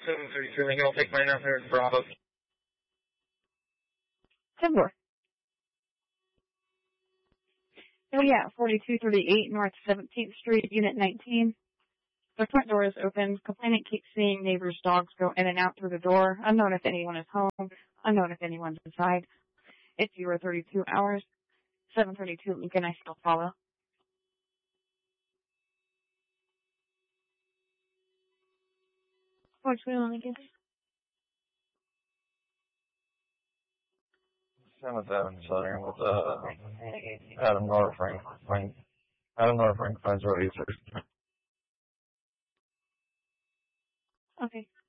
732 Lincoln, I'll take my 900 Bravo. 10-4. Here we at 4238 North 17th Street, Unit 19. The front door is open. Complainant keeps seeing neighbors' dogs go in and out through the door. Unknown if anyone is home. Unknown if anyone's inside. It's 032 hours. 732 Lincoln, I still follow. 421 Lincoln. 7th Southern with Adam North Frank. Adam North Frank 508. Okay.